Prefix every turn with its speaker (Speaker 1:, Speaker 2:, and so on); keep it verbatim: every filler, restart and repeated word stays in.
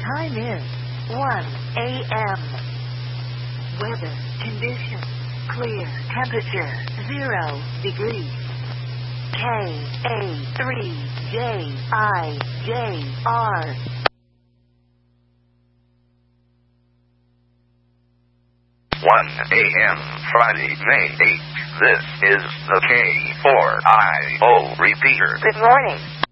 Speaker 1: Time is one a.m. Weather condition clear. Temperature zero degrees. K A three J I J R.
Speaker 2: one a.m. Friday, May eighth. This is the K four I O repeater.
Speaker 1: Good morning.